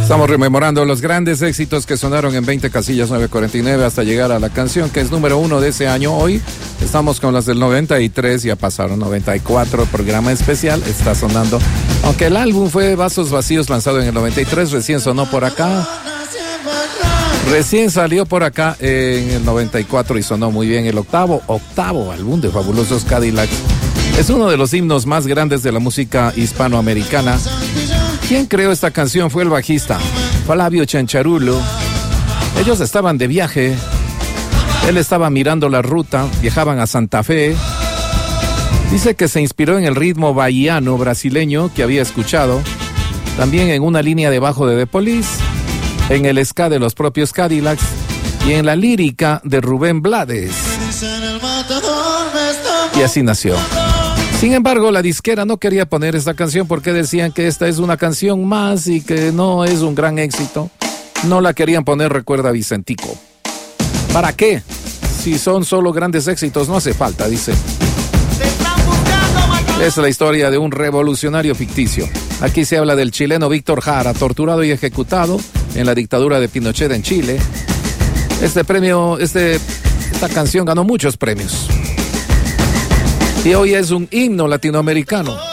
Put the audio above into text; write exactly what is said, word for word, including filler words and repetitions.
Estamos rememorando los grandes éxitos que sonaron en veinte casillas nueve cuarenta y nueve hasta llegar a la canción que es número uno de ese año. Hoy estamos con las del noventa y tres, ya pasaron noventa y cuatro, programa especial, está sonando. Aunque el álbum fue Vasos Vacíos, lanzado en el noventa y tres, recién sonó por acá. Recién salió por acá en el noventa y cuatro y sonó muy bien. El octavo, octavo álbum de Fabulosos Cadillacs. Es uno de los himnos más grandes de la música hispanoamericana. ¿Quién creó esta canción? Fue el bajista Flavio Chancharulo. Ellos estaban de viaje. Él estaba mirando la ruta, viajaban a Santa Fe. Dice que se inspiró en el ritmo bahiano brasileño que había escuchado, también en una línea de bajo de The Police, en el ska de los propios Cadillacs y en la lírica de Rubén Blades. Y así nació. Sin embargo, la disquera no quería poner esta canción porque decían que esta es una canción más y que no es un gran éxito. No la querían poner, recuerda Vicentico. ¿Para qué? Si son solo grandes éxitos, no hace falta, dice. Es la historia de un revolucionario ficticio. Aquí se habla del chileno Víctor Jara, torturado y ejecutado en la dictadura de Pinochet en Chile. Este premio, este, esta canción ganó muchos premios. Y hoy es un himno latinoamericano.